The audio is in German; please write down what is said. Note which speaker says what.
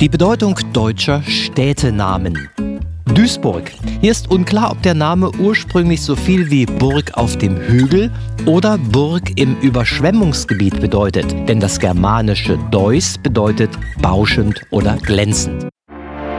Speaker 1: Die Bedeutung deutscher Städtenamen. Duisburg. Hier ist unklar, ob der Name ursprünglich so viel wie Burg auf dem Hügel oder Burg im Überschwemmungsgebiet bedeutet. Denn das germanische Deus bedeutet bauschend oder glänzend.